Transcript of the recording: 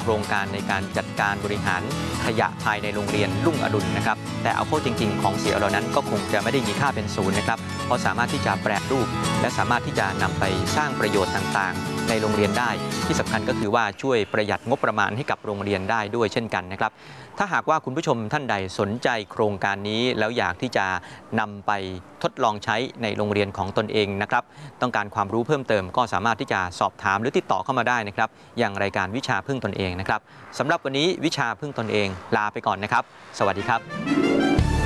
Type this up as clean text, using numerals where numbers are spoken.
รงการในการจัดการบริหารขยะภายในโรงเรียนรุ่งอรุณนะครับแต่เอาเข้าจริงๆของเสียเหล่านั้นก็คงจะไม่ได้มีค่าเป็นศูนย์นะครับเพราะสามารถที่จะแปรรูปและสามารถที่จะนำไปสร้างประโยชน์ต่างๆในโรงเรียนได้ที่สำคัญก็คือว่าช่วยประหยัดงบประมาณให้กับโรงเรียนได้ด้วยเช่นกันนะครับถ้าหากว่าคุณผู้ชมท่านใดสนใจโครงการนี้แล้วอยากที่จะนำไปทดลองใช้ในโรงเรียนของตนเองนะครับต้องการความรู้เพิ่มเติมก็สามารถที่จะสอบถามหรือติดต่อเข้ามาได้นะครับอย่างรายการวิชาพึ่งตนเองนะครับสำหรับวันนี้วิชาพึ่งตนเองลาไปก่อนนะครับสวัสดีครับ